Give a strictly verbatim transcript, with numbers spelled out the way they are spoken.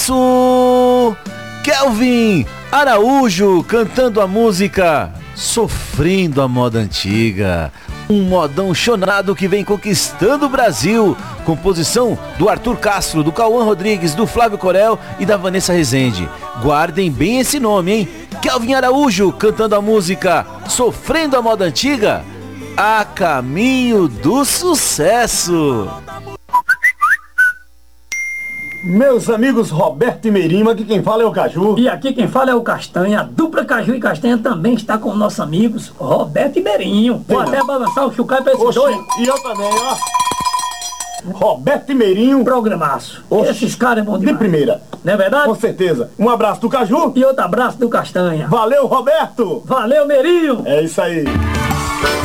Isso! Kelvin Araújo cantando a música Sofrendo a Moda Antiga. Um modão chonado que vem conquistando o Brasil. Composição do Arthur Castro, do Cauã Rodrigues, do Flávio Corel e da Vanessa Rezende. Guardem bem esse nome, hein? Kelvin Araújo cantando a música Sofrendo a Moda Antiga, a caminho do sucesso. Meus amigos Roberto e Merima, aqui quem fala é o Caju. E aqui quem fala é o Castanha. A dupla Caju e Castanha também está com nossos amigos Roberto e Meirinho. Vou até balançar o chucalho para esses Oxi, dois. e eu também, ó. Roberto e Meirinho. Programaço. Oxi, esses caras é bom demais. de primeira. Não é verdade? Com certeza. Um abraço do Caju. E outro abraço do Castanha. Valeu, Roberto. Valeu, Meirinho. É isso aí.